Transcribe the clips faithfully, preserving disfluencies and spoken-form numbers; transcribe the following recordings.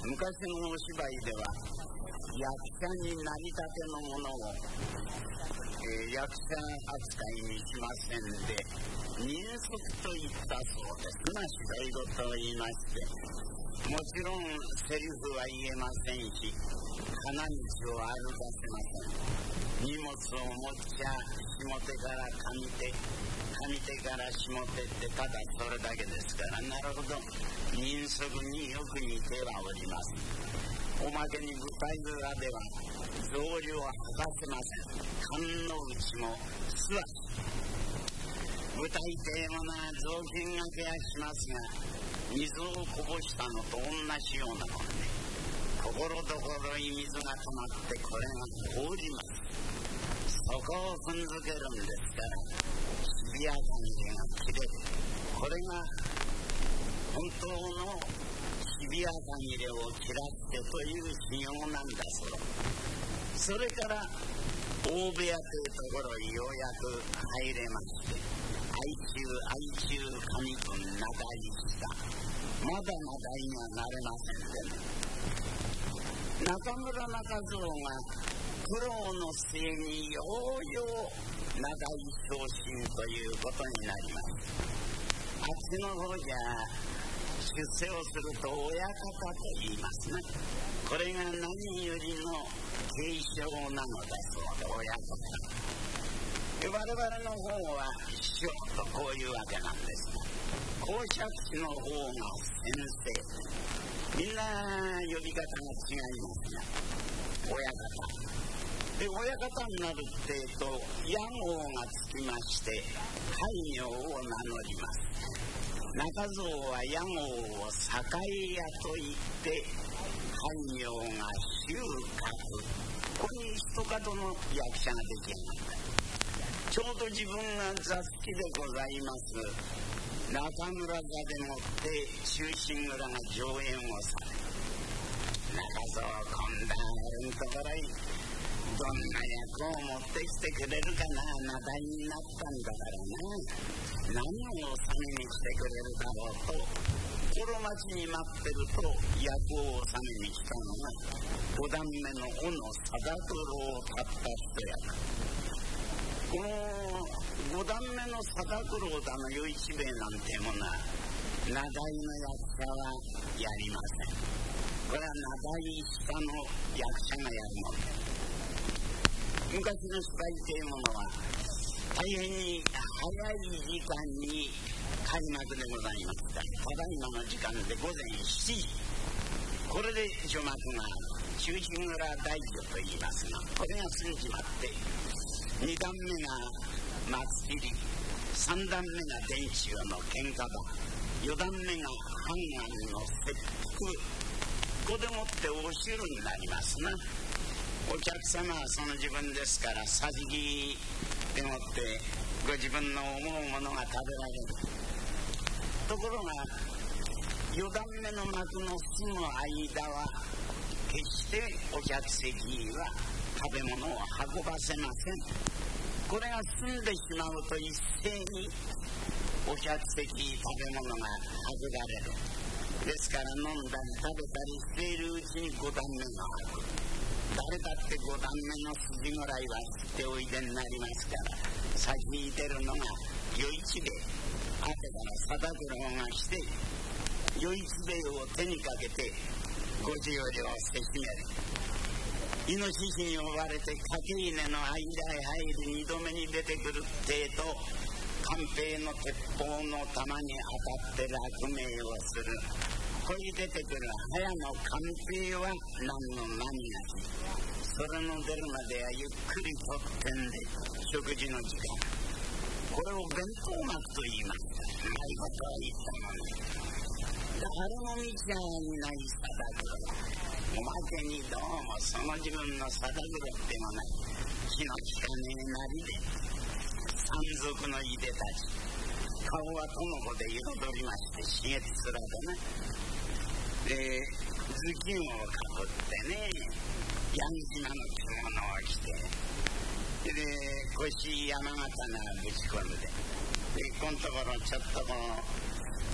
昔のお芝居では役者になりたてのものを、えー、役者扱いにしませんで人足と言ったそうですな。芝居事と言いまして、もちろんセリフは言えませんし花道を歩かせません。荷物を持っちゃ下手から上手、上手から下手ってただそれだけですから、なるほど人足によく似てはおります。おまけに舞台裏では草履を履かせません。観の内も素足、舞台というものは雑巾がけはしますが、水をこぼしたのと同じようなもので、ところどころに水が溜まってこれが凍ります。そこを踏んづけるんですから、日比谷関が切れる。これが本当の日比谷限りを切らせてという修行なんだそう。それから大部屋というところにようやく入れまして、哀愁哀愁神君なだいした。まだなだいにはなれませんでね。中村中蔵が苦労の末にようようなだい昇進ということになります。あっちの方じゃ出世をすると親方と言いますね。これが何よりの継承なのだそうで、親方。我々の方は師匠とこういうわけなんですが、講釈師の方が先生、みんな呼び方が違いますが、親方で、親方になるってえと屋号がつきまして戒名を名乗ります。中蔵は屋号を境屋といって戒名が収穫、ここに一角の役者が出来上がった。ちょうど自分が座敷でございます中村座でもって忠臣蔵が上演をされ、中蔵今度は俺のところにどんな役を持ってきてくれるかな、名題になったんだからな、何を収めに来てくれるだろうと心待ちに待ってると、役を収めに来たのが五段目の小野貞九郎をたった一役。この五段目の貞九郎だの与一兵衛なんてものは名題の役者はやりません。これは名題下の役者がやるものです。昔の芝居というものは大変に早い時間に開幕でございますから、ただいまの時間でごぜんしちじ、これで序幕が忠臣蔵大序と言いますが、これが過ぎちまってに段目が松切り、さん段目が伝中の喧嘩場、よ段目が判官の切腹、ここでもってお昼になりますな。お客様はその自分ですからさじぎでもってご自分の思うものが食べられる。ところがよ段目の幕のすぐ間は決してお客席は食べ物を運ばせません。これが済んでしまうと一斉にお客席食べ物が運ばれる。ですから飲んだり食べたりしているうちにご段目が開く。誰だってご段目の筋ぐらいは吸っておいでになりますから、先に出るのが与一兵衛、後から貞九郎がして与一兵衛を手にかけてごじよりをせしめる。イノシシに追われて掛稲の間へ入る二度目に出てくるってえと、官兵の鉄砲の弾に当たって落命をする。ここに出てくる早の官兵は何の何がし、それの出るまではゆっくりとってんで食事の時間、これを弁当幕と言います。うまいことは言ったのに、誰も見ちゃいない貞九郎、おまけにどうもその自分の貞九郎ってもない気の利かねえなりで山賊のいでたち、顔は友子で彩りまして刺激面でね、で頭巾をかぶってね、ヤン島の着物を着て、で腰山形がぶち込んで、でこのところちょっとこの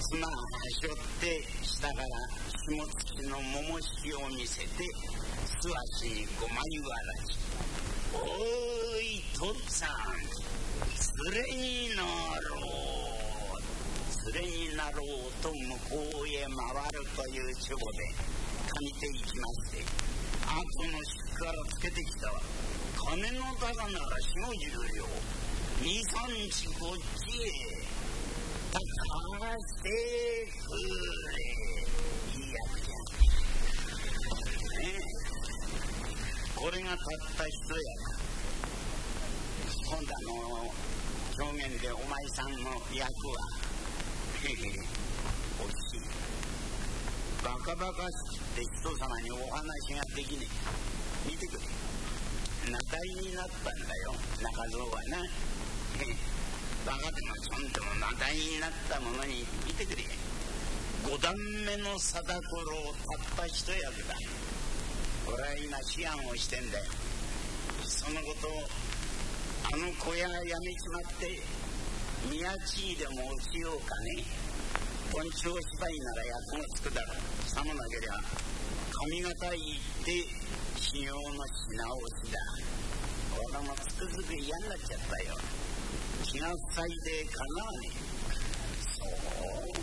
綱しょって下から下付きの桃引きを見せて素足にご眉わらし、おーいとっつぁん連れになろう連れになろうと向こうへ回るという地方で借りていきまして、後の宿からつけてきたわ金の高ならよんじゅうりょう二三日こっちへたかしてくれ。いい役じゃん、ね、これがたった一役。今度あの表現でお前さんの役はへへおいしいバカバカしくて人様にお話ができねえ。見てくれ、名題になったんだよ中蔵はな。バカでもちょんでも名題になったものに見てくれ、五段目の貞九郎たった一役だ。俺は今思案をしてんだよ。そのことをあの小屋やめちまって宮地でも落ちようかね。昆虫芝居なら役もつくだろう。さもなけりゃ上方へ行って修行のし直しだ。俺もつくづく嫌になっちゃったよ。気が塞いでかなわねえ。そう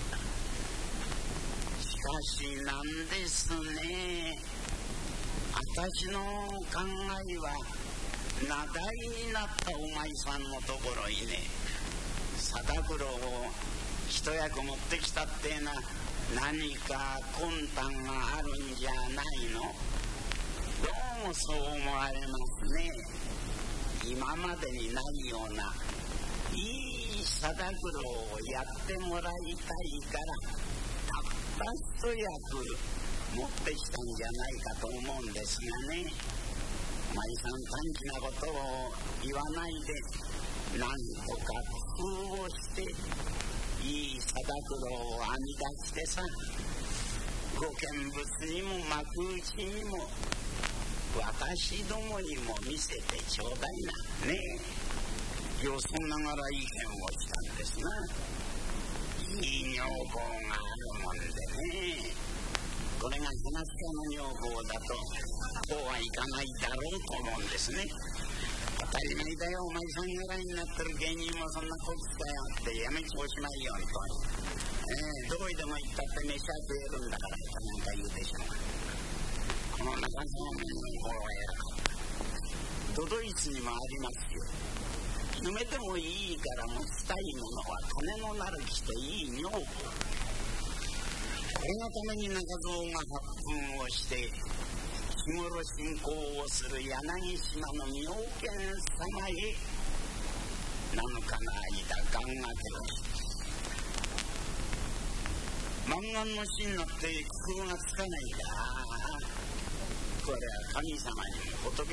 しかしなんですね、私の考えは名題になったお前さんのところにね、貞九郎を一役持ってきたってえな何か魂胆があるんじゃないの。どうもそう思われますね。今までにないようないい貞九郎をやってもらいたいからたった一役持ってきたんじゃないかと思うんですがね。お前さん短気なことを言わないでなんとか工夫をしていい貞九郎を編み出してさ、ご見物にも幕内にも私どもにも見せてちょうだいなねえ。よそながら意見をしたんですな。いい女房があるもんでね、これが東家の女房だとこうはいかないだろうと思うんですね。当たり前だよ、お前さんぐらいになってる芸人もそんなこつだよってやめちおしまいよんと、えー、どこへでも行ったって飯は食えるんだからなんか言うでしょう。この中の面の方はやドドイツにもありますよ。夢でもいいから持ちたいものは金のなる木といい女房。これのために中蔵が発奮をして日頃信仰をする柳島の妙見様へ七日の間願掛けをして満願の死になって工夫がつかないんだ。これは神様にも仏